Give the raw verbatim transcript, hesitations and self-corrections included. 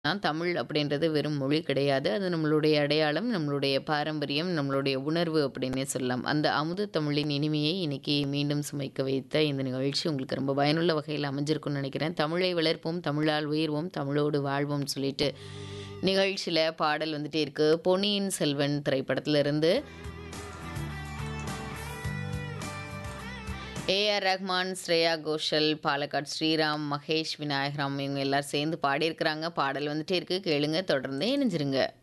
தமிழ் அப்படின்றது வெறும் மொழி கிடையாது. அது நம்மளுடைய அடையாளம், நம்மளுடைய பாரம்பரியம், நம்மளுடைய உணர்வு அப்படின்னே சொல்லலாம். அந்த அமுத தமிழின் இனிமையை இன்னைக்கு மீண்டும் சுமைக்க வைத்த இந்த நிகழ்ச்சி உங்களுக்கு ரொம்ப பயனுள்ள வகையில் அமைஞ்சிருக்கும்னு நினைக்கிறேன். தமிழை வளர்ப்போம், தமிழால் உயர்வோம், தமிழோடு வாழ்வோம்னு சொல்லிட்டு நிகழ்ச்சியில பாடல் வந்துட்டே இருக்கு. பொன்னியின் செல்வன் திரைப்படத்துல இருந்து ஏ.ஆர். ரஹ்மான், ஸ்ரேயா கோஷல், பாலக்காட் ஸ்ரீராம், மகேஷ் விநாயகராம் இவங்க எல்லாரும் சேர்ந்து பாடியிருக்கிறாங்க. பாடல் வந்துட்டே இருக்கு. கேளுங்க, தொடர்ந்து இணைஞ்சிருங்க.